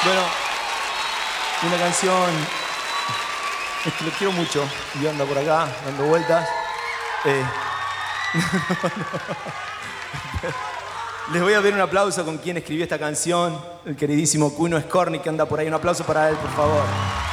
Bueno, una canción es que lo quiero mucho y anda por acá dando vueltas. Les voy a pedir un aplauso con quien escribió esta canción, el queridísimo Cuno Scorni, que anda por ahí. Un aplauso para él, por favor.